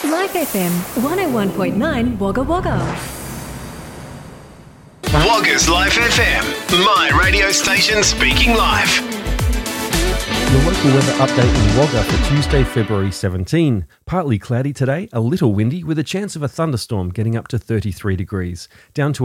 Life FM 101.9 Wagga Wagga. Wagga's Life FM, my radio station speaking live. Your local weather update in Wagga for Tuesday, February 17. Partly cloudy today, a little windy with a chance of a thunderstorm getting up to 33 degrees. Down to